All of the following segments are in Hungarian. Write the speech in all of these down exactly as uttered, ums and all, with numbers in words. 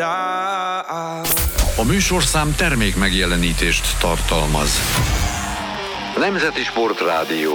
A műsorszám termék megjelenítést tartalmaz. Nemzeti Sportrádió.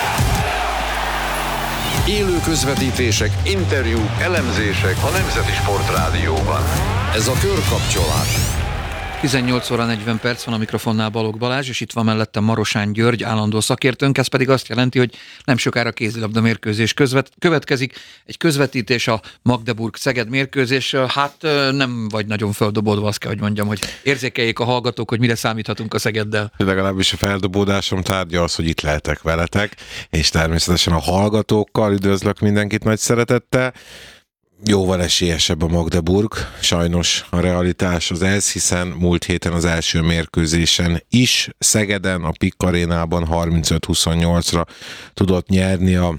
Élő közvetítések, interjúk, elemzések a Nemzeti Sportrádióban. Ez a Körkapcsolás. tizennyolc óra negyven perc van, a mikrofonnál Balogh Balázs, és itt van mellettem Marosán György, állandó szakértőnk. Ez pedig azt jelenti, hogy nem sokára kézilabda mérkőzés közvet, következik. Egy közvetítés, a Magdeburg-Szeged mérkőzés. Hát nem vagy nagyon földobódva, azt kell, hogy mondjam, hogy érzékeljék a hallgatók, hogy mire számíthatunk a Szegeddel. Legalábbis a feldobódásom tárgya az, hogy itt lehetek veletek, és természetesen a hallgatókkal üdvözlök mindenkit nagy szeretettel. Jóval esélyesebb a Magdeburg, sajnos a realitás az ez, hiszen múlt héten az első mérkőzésen is Szegeden, a Pik Arénában harmincöt huszonnyolcra tudott nyerni a,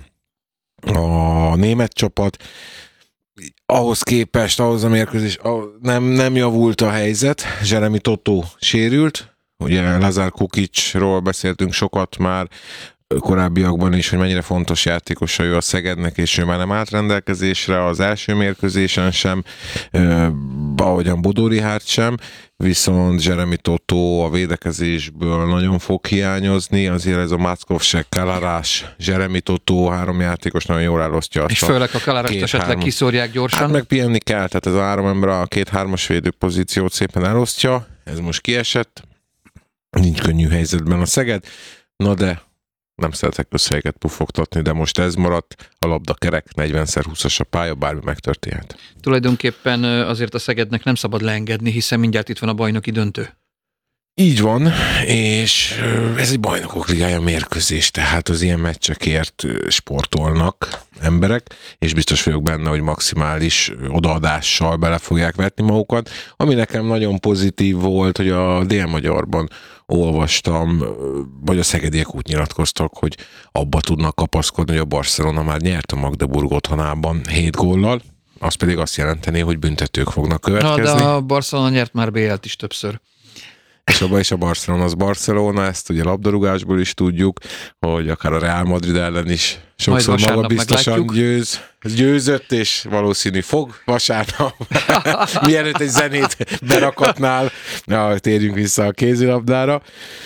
a német csapat. Ahhoz képest, ahhoz a mérkőzés nem, nem javult a helyzet, Jeremy Totó sérült, ugye Lazar Kukicsról beszéltünk sokat már, korábbiakban is, hogy mennyire fontos játékosa ő a Szegednek, és ő már nem állt rendelkezésre az első mérkőzésen sem, eh, ahogyan Bodó Richárd sem, viszont Jeremy Totó a védekezésből nagyon fog hiányozni, azért ez a Mackovsek, Kalarás, Jeremy Totó három játékos nagyon jól elosztja azt. És főleg a Kalarást esetleg három... kiszórják gyorsan. Hát meg pihenni kell, tehát ez a három ember a két-hármas védő pozíciót szépen elosztja, ez most kiesett, nincs könnyű helyzetben a Szeged, na de nem szeretek összeget pufogtatni, de most ez maradt, a labda kerek, negyven húszas a pálya, bármi megtörténhet. Tulajdonképpen azért a Szegednek nem szabad leengedni, hiszen mindjárt itt van a bajnoki döntő. Így van, és ez egy bajnokok ligája mérkőzés, tehát az ilyen meccsekért sportolnak emberek, és biztos vagyok benne, hogy maximális odaadással bele fogják vetni magukat. Ami nekem nagyon pozitív volt, hogy a Dél-Magyarban olvastam, vagy a szegediek úgy nyilatkoztak, hogy abba tudnak kapaszkodni, hogy a Barcelona már nyert a Magdeburg otthonában hét góllal, az pedig azt jelenteni, hogy büntetők fognak következni. Na, de a Barcelona nyert már bé el-t is többször. És abban is a Barcelona az Barcelona, ezt ugye labdarúgásból is tudjuk, hogy akár a Real Madrid ellen is sokszor maga biztosan győz, győzött, és valószínű fog vasárnap, mielőtt egy zenét berakatnál, ja, térjünk vissza a kézilabdára.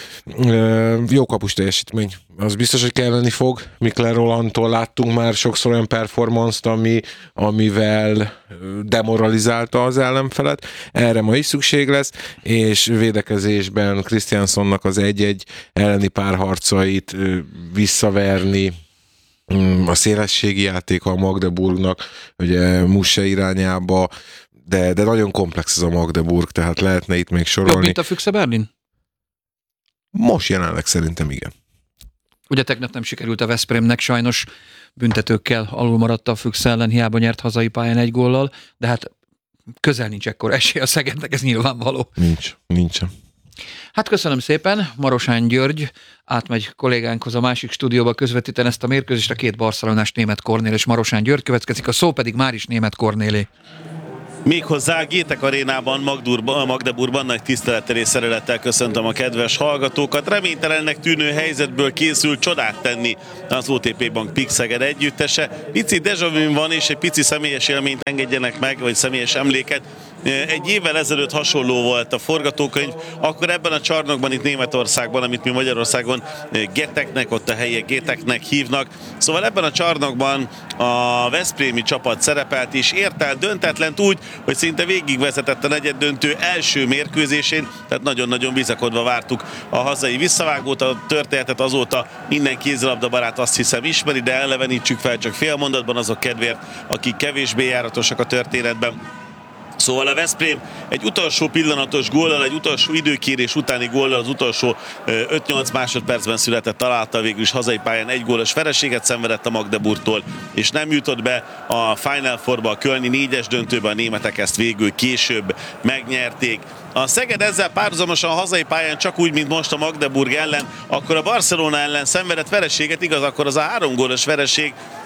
Jó kapus teljesítmény, az biztos, hogy kelleni fog. Mikler Rolandtól láttunk már sokszor olyan performance-t, ami, amivel demoralizálta az ellenfelet. Erre ma is szükség lesz, és védekezésben Christiansonnak az egy-egy elleni párharcait visszaverni, a szélességi játéka a Magdeburgnak, ugye Musse irányába, de, de nagyon komplex ez a Magdeburg, tehát lehetne itt még sorolni. Jobb, mint a Füchse Berlin? Most jelenleg szerintem igen. Ugye tegnap nem sikerült a Veszprémnek, sajnos büntetőkkel alul maradt a Füchse ellen, hiába nyert hazai pályán egy góllal, de hát közel nincs ekkor esély a Szegednek, ez nyilvánvaló. Nincs, nincsen. Hát köszönöm szépen, Marosán György átmegy kollégánkhoz a másik stúdióba közvetíteni ezt a mérkőzést, a két barcelonás Németh Kornél és Marosán György következik, a szó pedig már is Németh Kornélé. Méghozzá a Gétek Arénában, Magdeburgban nagy tisztelettel és szeretettel köszöntöm a kedves hallgatókat. Reménytelennek tűnő helyzetből készül csodát tenni az o té pé Bank Pik Szeged együttese. Pici déjà vu van, és egy pici személyes élményt engedjenek meg, vagy személyes emléket. Egy évvel ezelőtt hasonló volt a forgatókönyv, akkor ebben a csarnokban itt Németországban, amit mi Magyarországon Geteknek, ott a helyiek Géteknek hívnak. Szóval ebben a csarnokban a veszprémi csapat szerepelt, és ért el döntetlent úgy, hogy szinte végigvezetett a negyeddöntő első mérkőzésén, tehát nagyon-nagyon bizakodva vártuk a hazai visszavágót, a történetet azóta minden kézilabda barát azt hiszem ismeri, de elevenítsük fel csak fél mondatban azok kedvéért, akik kevésbé járatosak a történetben. Szóval a Veszprém egy utolsó pillanatos góllal, egy utolsó időkérés utáni góllal az utolsó öt-nyolc másodpercben született, találta végül is hazai pályán egy gólos vereséget szenvedett a Magdeburgtól, és nem jutott be a Final Fourba, a kölni négyes döntőbe, a németek ezt végül később megnyerték. A Szeged ezzel párhuzamosan a hazai pályán csak úgy, mint most a Magdeburg ellen, akkor a Barcelona ellen szenvedett vereséget, igaz, akkor az a három gólos vereség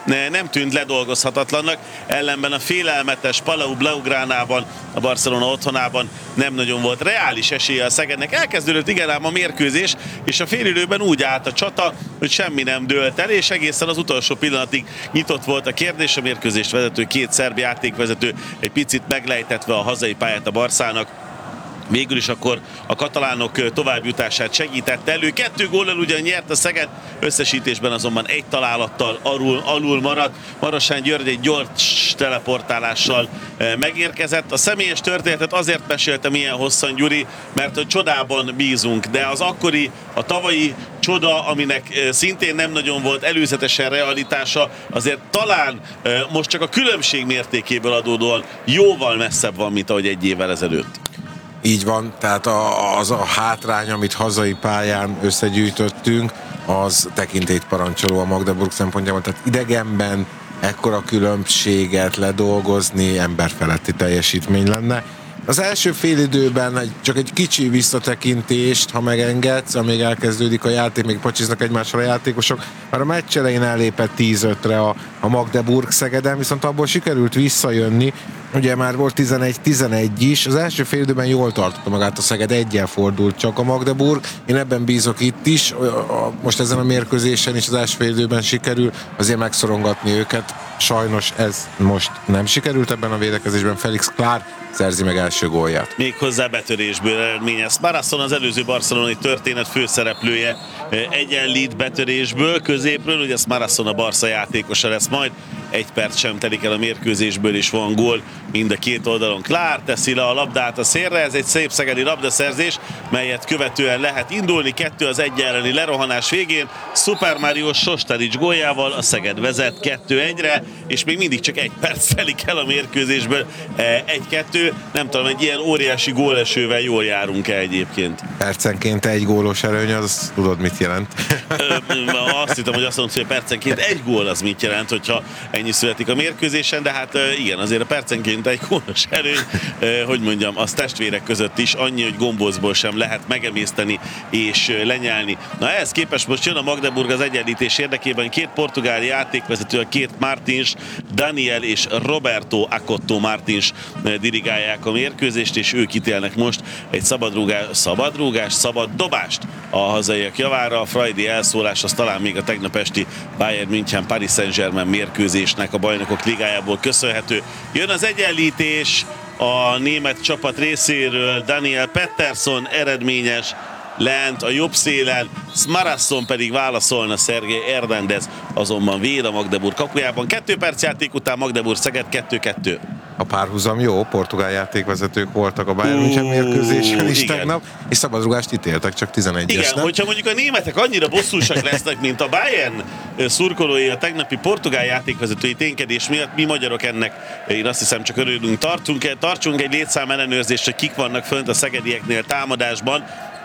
nem tűnt ledolgozhatatlannak, ellenben a félelmetes Palau Blaugránában, a Barcelona otthonában nem nagyon volt reális esélye a Szegednek. Elkezdődött igen ám a mérkőzés, és a félidőben úgy állt a csata, hogy semmi nem dőlt el, és egészen az utolsó pillanatig nyitott volt a kérdés. A mérkőzést vezető két szerb játékvezető egy picit meglejtetve a hazai pályát a Barszának. Végül is akkor a katalánok továbbjutását segítette elő. Kettő góllal ugyan nyert a Szeged, összesítésben azonban egy találattal alul, alul maradt. Marosány György egy gyors teleportálással megérkezett. A személyes történetet azért meséltem ilyen hosszan, Gyuri, mert hogy csodában bízunk, de az akkori, a tavalyi csoda, aminek szintén nem nagyon volt előzetesen realitása, azért talán most csak a különbség mértékéből adódóan jóval messzebb van, mint ahogy egy évvel ezelőtt. Így van, tehát a, az a hátrány, amit hazai pályán összegyűjtöttünk, az tekintélyt parancsoló a Magdeburg szempontjából. Tehát idegenben ekkora különbséget ledolgozni emberfeletti teljesítmény lenne. Az első félidőben egy, csak egy kicsi visszatekintést, ha megengedsz, amíg elkezdődik a játék, még pacsiznak egymásra a játékosok. Már a meccs elején ellépett tíz ötre a, a Magdeburg Szegeden, viszont abból sikerült visszajönni. Ugye már volt tizenegy tizenegy is, az első félidőben jól tartotta magát a Szeged, eggyel fordult csak a Magdeburg. Én ebben bízok itt is, most ezen a mérkőzésen is az első félidőben sikerül azért megszorongatni őket. Sajnos ez most nem sikerült ebben a védekezésben. Felix Klár szerzi meg első gólját. Méghozzá betörésből eredményez. Marasson az előző barcelonai történet főszereplője egyenlít betörésből, középről, ugye Marasson a Barca játékosa lesz majd. Egy perc sem telik el a mérkőzésből, és van gól mind a két oldalon. Klár teszi le a labdát a szélre, ez egy szép szegedi labdaszerzés, melyet követően lehet indulni. Kettő az egy elleni lerohanás végén. Super Mario Sostaric góljával a Szeged vezet kettő egyre, és még mindig csak egy perc telik el a mérkőzésből. egy-kettő, nem tudom, egy ilyen óriási gólesővel jól járunk el egyébként. Percenként egy gólos előny, az tudod mit jelent? Azt hittem, hogy azt mondom, hogy percenként egy gól az mit jelent, hogyha ennyi születik a mérkőzésen, de hát igen, azért a percenként egy gólos előny, hogy mondjam, az testvérek között is annyi, hogy gombózból sem lehet megemészteni és lenyelni. Na ehhez képest most jön a Magdeburg az egyenlítés érdekében, két portugál játékvezető, a két Martins, Daniel és Roberto Acotto Martins dirigálják a mérkőzést, és ők ítélnek most egy szabadrúgás, szabadrúgás, szabad dobást a hazaiak javára. A frajdi elszólás az talán még a tegnap esti Bayern München Paris Saint-Germain mérkőzésnek a Bajnokok Ligájából köszönhető. Jön az egyenlítés a német csapat részéről, Daniel Pettersson eredményes lent a jobb szélen, Marasson pedig válaszolna, Sergej Hernández azonban véd a Magdeburg kapujában. Kettő perc játék után Magdeburg Szeged kettő kettő. A párhuzam jó, portugál játékvezetők voltak a Bayern München mérkőzésen is igen. tegnap, és szabadrugást ítéltek, csak tizenegyes. Igen, hogyha mondjuk a németek annyira bosszúsak lesznek, mint a Bayern szurkolói a tegnapi portugál játékvezetői ténykedés miatt, mi magyarok ennek, én azt hiszem, csak örülünk. Tartunk, tartsunk egy létszám ellenőrzést, hogy kik vannak fönt a szegedieknél támadásban.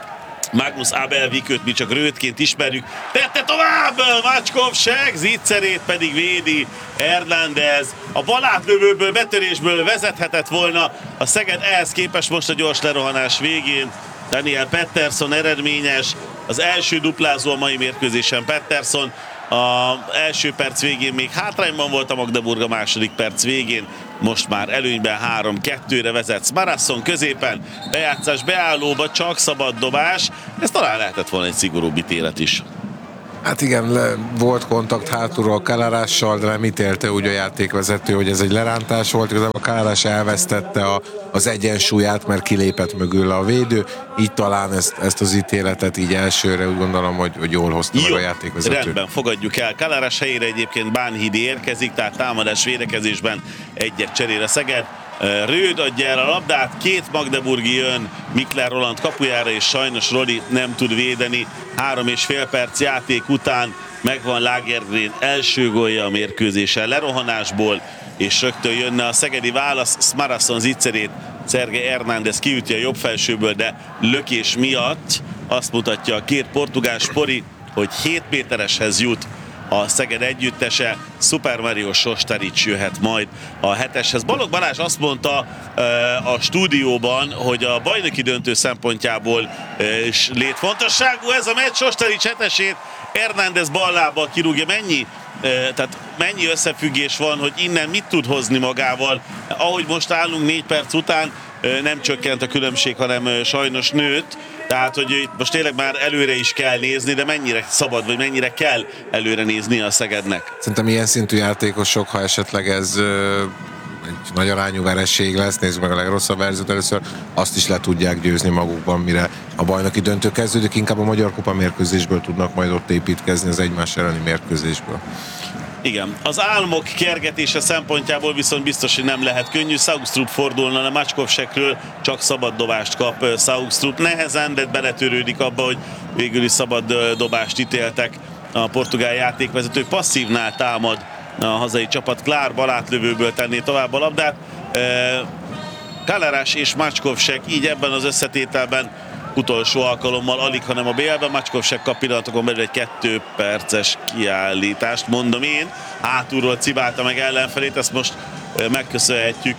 Magnus Abelvikőt mi csak Rödként ismerjük. Tette tovább! Macskovsek, Zicserét pedig védi Hernández. A balátlövőből, betörésből vezethetett volna a Szeged, ehhez képest most a gyors lerohanás végén. Daniel Pettersson eredményes, az első duplázó a mai mérkőzésen Pettersson. Az első perc végén még hátrányban volt a Magdeburg, a második perc végén most már előnyben három kettőre vezetsz. Marasson középen, bejátszás beállóba, csak szabad dobás. Ez talán lehetett volna egy szigorúbb ítélet is. Hát igen, le, volt kontakt hátulról Kalarással, de nem ítélte úgy a játékvezető, hogy ez egy lerántás volt. Igazából Kalarás elvesztette a, az egyensúlyát, mert kilépett mögül a védő. Így talán ezt, ezt az ítéletet így elsőre úgy gondolom, hogy, hogy jól hozta Jó, meg a játékvezető. Rendben, fogadjuk el. Kalarás helyére egyébként Bánhidi érkezik, tehát támadás védekezésben egyet cserél a Szeged. Röd adja el a labdát, két magdeburgi jön Mikler Roland kapujára, és sajnos Roli nem tud védeni. Három és fél perc játék után megvan Lagergren első gólja a mérkőzésen lerohanásból, és rögtön jönne a szegedi válasz. Marasson Zicserét Sergej Hernández kiüti a jobb felsőből, de lökés miatt azt mutatja a két portugál spori, hogy hét métereshez jut a Szeged együttese. Super Mario Sostaric jöhet majd a heteshez. Balogh Balázs azt mondta a stúdióban, hogy a bajnoki döntő szempontjából létfontosságú ez a meccs. Sostaric hetesét Hernández ballába kirúgja. Mennyi tehát mennyi összefüggés van, hogy innen mit tud hozni magával. Ahogy most állunk négy perc után, nem csökkent a különbség, hanem sajnos nőtt. Tehát, hogy itt most tényleg már előre is kell nézni, de mennyire szabad, vagy mennyire kell előre nézni a Szegednek? Szerintem ilyen szintű játékosok, ha esetleg ez ö, egy nagy arányú vereség lesz, nézzük meg a legrosszabb verziót először, azt is le tudják győzni magukban, mire a bajnoki döntő kezdődik, inkább a Magyar Kupa mérkőzésből tudnak majd ott építkezni az egymás elleni mérkőzésből. Igen, az álmok kergetése szempontjából viszont biztos, hogy nem lehet könnyű. Saugstrup fordulna a Macskovsekről, csak szabad dobást kap Saugstrup. Nehezen, de beletörődik abba, hogy végül is szabad dobást ítéltek a portugál játékvezetők. Passzívnál támad a hazai csapat. Klár balátlövőből tenné tovább a labdát. Kalerás és Macskovsek így ebben az összetételben utolsó alkalommal alig, hanem a bé el-ben. Macskovsek kap pillanatokon belül egy kettő perces kiállítást, mondom én. Hátulról cibálta meg ellenfelét, ezt most megköszönhetjük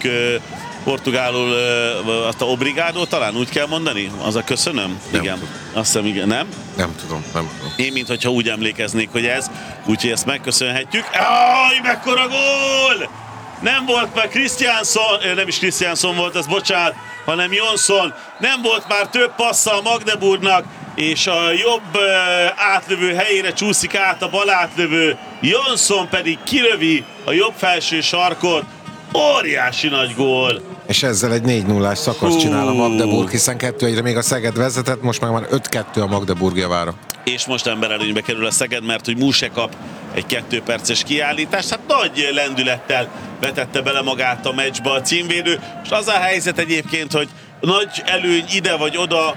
portugálul azt a obrigado, talán úgy kell mondani? Az a köszönöm? Nem igen. tudom. Azt hiszem, igen, nem? Nem tudom, nem tudom. Én, mintha úgy emlékeznék, hogy ez, úgyhogy ezt megköszönhetjük. Aj, mekkora gól! Nem volt már Christianson, nem is Christianson volt, ez bocsánat, hanem Jonsson. Nem volt már több passza a Magdeburgnak, és a jobb uh, átlövő helyére csúszik át a bal átlövő. Jonsson pedig kilövi a jobb felső sarkot. Óriási nagy gól. És ezzel egy négy nullás szakasz csinál a Magdeburg, hiszen kettő egyre még a Szeged vezetett, most már már öt kettő a Magdeburg javára. És most emberelőnybe kerül a Szeged, mert hogy Muse kap egy kettő perces kiállítást. Hát nagy lendülettel vetette bele magát a meccsbe a címvédő. És az a helyzet egyébként, hogy nagy előny ide vagy oda,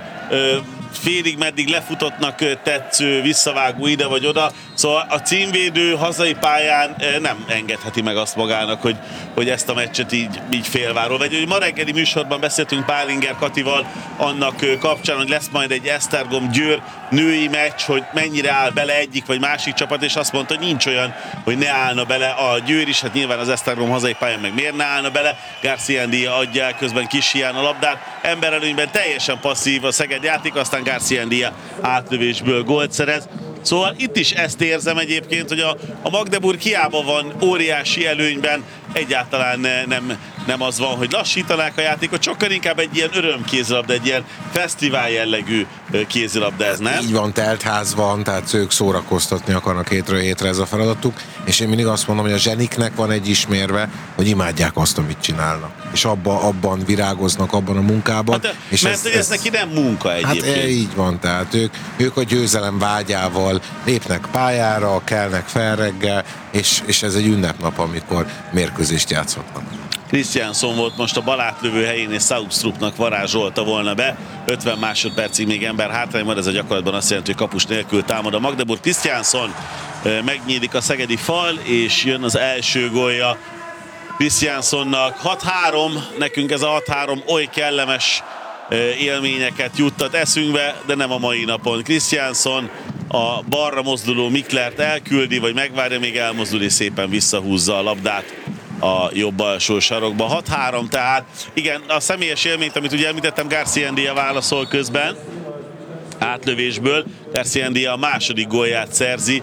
félig meddig lefutottnak tetsző, visszavágó ide vagy oda. Szóval a címvédő hazai pályán nem engedheti meg azt magának, hogy, hogy ezt a meccset így, így félváról. Vagy hogy ma reggeli műsorban beszéltünk Pálinger Katival annak kapcsán, hogy lesz majd egy Esztergom-Győr női meccs, hogy mennyire áll bele egyik vagy másik csapat, és azt mondta, hogy nincs olyan, hogy ne állna bele a Győr is, hát nyilván az Esztergom hazai pályán meg miért ne állna bele. García Ndía adja el közben kis hián a labdát, emberelőnyben teljesen passzív a Szeged játék, aztán García Ndía átlövésből gólt szerez. Szóval itt is ezt érzem egyébként, hogy a, a Magdeburg hiába van óriási előnyben, egyáltalán nem, nem az van, hogy lassítanák a játékot, sokkal inkább egy ilyen örömkézilabda, egy ilyen fesztivál jellegű kézilabda ez, nem? Így van, teltház van, tehát ők szórakoztatni akarnak hétről hétre, ez a feladatuk, és én mindig azt mondom, hogy a zseniknek van egy ismérve, hogy imádják azt, amit csinálnak. És abba, abban virágoznak, abban a munkában. Hát, és mert ez, hogy ez, ez neki nem munka egyébként. Hát így van, tehát ők, ők a győzelem vágyával lépnek pályára, kelnek fel reggel, és, és ez egy ünnepnap, amikor mérkőzést játszhatnak. Christianson volt most a bal átlövő helyén, és Saugstrupnak varázsolta volna be. ötven másodpercig még ember hátrány van, ez a gyakorlatban azt jelenti, hogy kapus nélkül támad a Magdeburg. Christianson, megnyílik a szegedi fal, és jön az első gólja Christiansonnak. hat három, nekünk ez a hat három oly kellemes élményeket juttat eszünkbe, de nem a mai napon. Christianson a balra mozduló Miklert elküldi, vagy megvárja, még elmozdul, és szépen visszahúzza a labdát a jobb alsó sarokba. hat három, tehát igen, a személyes élményt, amit ugye említettem, García Ndía válaszol közben átlövésből. García Ndía a második gólját szerzi,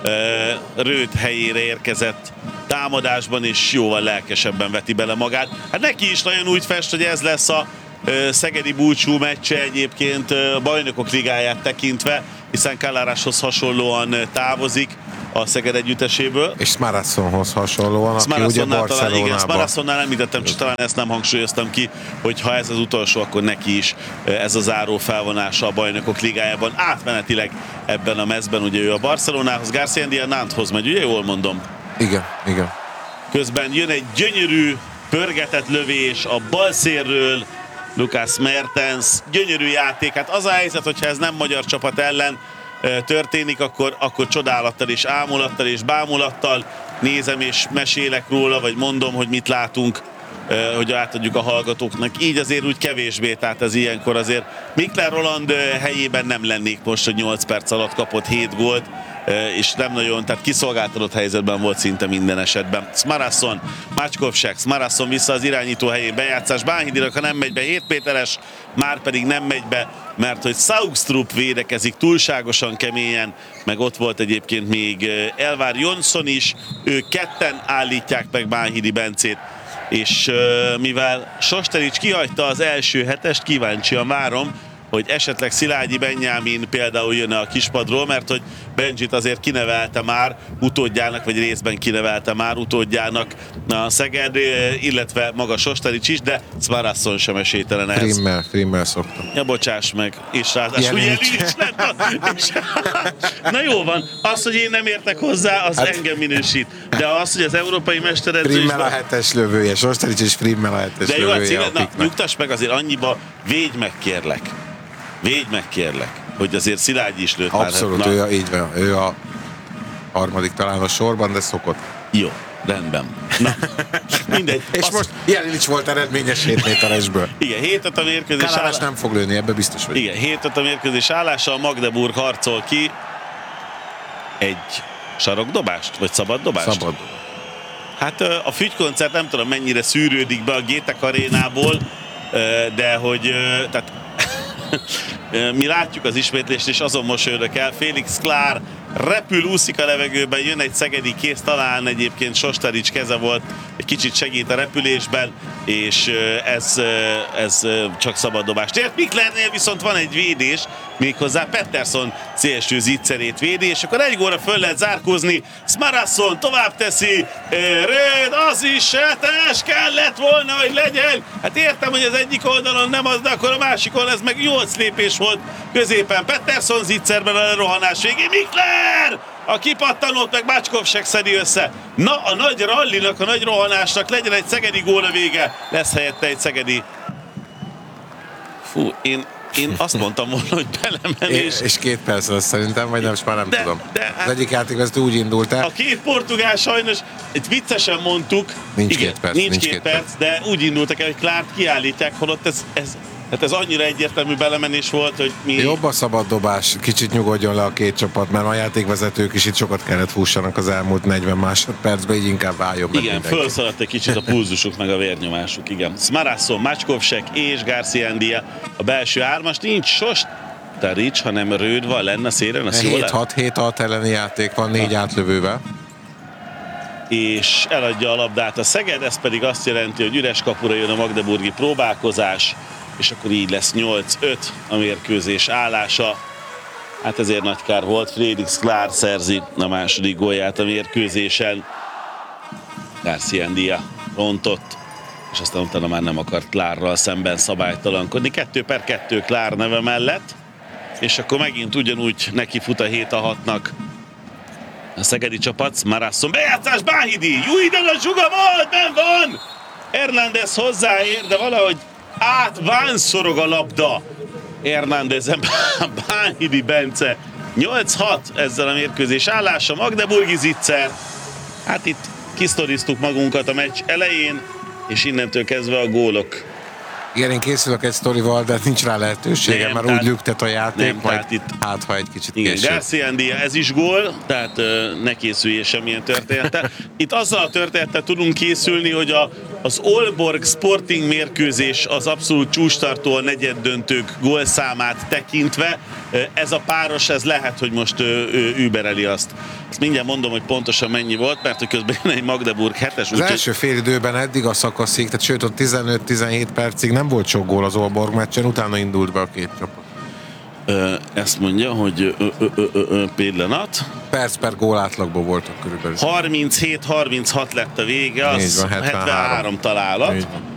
Rőt helyére érkezett támadásban, és jóval lelkesebben veti bele magát. Hát neki is nagyon úgy fest, hogy ez lesz a szegedi búcsú meccse egyébként a Bajnokok Ligáját tekintve, hiszen Kaleráshoz hasonlóan távozik a Szeged együtteséből. És Smarassonhoz hasonlóan, aki ugye Barcelonában. Igen, Smarassonnál említettem, csak talán ezt nem hangsúlyoztam ki, hogy ha ez az utolsó, akkor neki is ez a záró felvonása a Bajnokok Ligájában. Átmenetileg ebben a mezben, ugye ő a Barcelonához, García Ndía Nanthoz megy, ugye jól mondom? Igen, igen. Közben jön egy gyönyörű, pörgetett lövés a bal szélről, Lucas Mertens, gyönyörű játék. Hát az a helyzet, hogyha ez nem magyar csapat ellen történik, akkor, akkor csodálattal és ámulattal és bámulattal nézem és mesélek róla, vagy mondom, hogy mit látunk, hogy átadjuk a hallgatóknak. Így azért úgy kevésbé, tehát ez ilyenkor azért Mikler Roland helyében nem lennék most, hogy nyolc perc alatt kapott hét gólt. és nem nagyon, tehát kiszolgáltatott helyzetben volt szinte minden esetben. Smarasson, Macskovsek, Smarasson vissza az irányító helyén, bejátszás Bánhidinak, ha nem megy be hét méteres, már pedig nem megy be, mert hogy Saugstrup védekezik túlságosan keményen, meg ott volt egyébként még Elvár Jonsson is, ők ketten állítják meg Bánhidi Bencét, és mivel Sosterics kihagyta az első hetest, kíváncsian várom, hogy esetleg Szilágyi Benyámin például jön a kispadról, mert hogy Benjit azért kinevelte már utódjának, vagy részben kinevelte már utódjának a Szeged, illetve maga Sosterics is, de Smarasson sem esélytelen ez. Frimmel, Frimmel szoktam. Ja, bocsáss meg. És ráadásul Jelics lett. Na jó van, az, hogy én nem értek hozzá, az hát, engem minősít. De az, hogy az európai mesteredző... Frimmel a hetes lövője, Sosterics és Frimmel a hetes de jó, lövője. Hát, na, nyugtass meg azért annyiba, védj meg kérlek. Védj meg kérlek, hogy azért Szilágyi is lőtt. Abszolút, ő a, így van, ő a harmadik talán a sorban, de szokott. Jó, rendben. Na, mindegy. És azt... most Jelics volt eredményes hét méteresből. Igen, hét öt a mérkőzés állás állás... nem fog lőni, ebbe biztos vagy. Igen, hét öt a mérkőzés állása, a Magdeburg harcol ki egy sarokdobást, vagy szabaddobást? Szabad. Hát a fügykoncert nem tudom mennyire szűrődik be a Gétek arénából, de hogy tehát mi látjuk az ismétlést, és azon mosolyodok el. Félix Klár repül, úszik a levegőben, jön egy szegedi kész, talán egyébként Sosterics keze volt, egy kicsit segít a repülésben, és ez, ez csak szabaddobást ért. Miklernél viszont van egy védés, méghozzá Pettersson szélső zicserét védi, és akkor egy góra föl lehet zárkózni. Smarasson tovább teszi, Röd, az is hetes kellett volna, hogy legyen. Hát értem, hogy az egyik oldalon nem az, de akkor a másikon ez meg nyolc lépés volt középen. Pettersson zicserben a lerohanás végén. Mikler! A kipattanót meg Macskovsek szedi össze. Na, a nagy rallinak, a nagy rohanásnak legyen egy szegedi gól a vége. Lesz helyette egy szegedi. Fú, én, én azt mondtam volna, hogy belemenés. És két perc lesz szerintem, vagy nem, most már nem de, tudom. De, hát, az egyik játékvezető úgy indult el. A két portugál sajnos, itt viccesen mondtuk. Nincs igen, két perc. Nincs, nincs két, két perc, perc, de úgy indultak el, hogy Klárt kiállítják, holott ez, ez hát ez annyira egyértelmű belemenés volt, hogy mi... Jobb a szabad dobás, kicsit nyugodjon le a két csapat, mert a játékvezetők is itt sokat kellett fussanak az elmúlt negyven másodpercben, így inkább váljon meg. Igen, felszaladt egy kicsit a pulzusuk, meg a vérnyomásuk, igen. Smarasson, Macskovsek és Garciandia a belső hármas, nincs Sosterics, hanem Röd van lenne szélen, az jól hét hat elleni játék van, négy ha. átlövővel. És eladja a labdát a Szeged, ez pedig azt jelenti, hogy üres kapura jön a magdeburgi próbálkozás, és akkor így lesz nyolc öt a mérkőzés állása. Hát ezért nagy kár volt. Félix Klár szerzi a második gólját a mérkőzésen. Garciandia rontott, és aztán utána már nem akart Klárral szemben szabálytalankodni. kettő per kettő Klár neve mellett, és akkor megint ugyanúgy neki fut a hét a hatnak a szegedi csapat. Smarasson bejátszás, Bánhidi, Jújden a zsuga volt, nem van! Hernández hozzáér, de valahogy átvánszorog a labda Hernándezen. Bánhidi Bence nyolc hat ezzel a mérkőzés állása. Magdeburgi zicser. Hát itt kisztoriztuk magunkat a meccs elején, és innentől kezdve a gólok. Igen, én készülök egy sztorival, de nincs rá lehetőségem, mert úgy lüktet a játék, nem, majd itt, hát ha egy kicsit igen, később. Garciandia, ez is gól, tehát uh, ne készüljél semmilyen történettel. Itt azzal a történettel tudunk készülni, hogy a, az Aalborg Sporting mérkőzés az abszolút csúcstartó a negyeddöntők gólszámát tekintve. Uh, ez a páros, ez lehet, hogy most uh, uh, übereli azt. Ezt mindjárt mondom, hogy pontosan mennyi volt, mert hogy közben egy Magdeburg hetes. Az első fél időben eddig a szakaszig, tehát sőt ott tizenöt-tizenhét percig nem volt sok gól az Aalborg meccsen, utána indult be a két csapat. Ö, ezt mondja, hogy ö, ö, ö, ö, pillanat. Perc per gól átlagban voltak körülbelül. harminchét harminchat lett a vége, az van, hetvenhárom. hetvenhárom találat.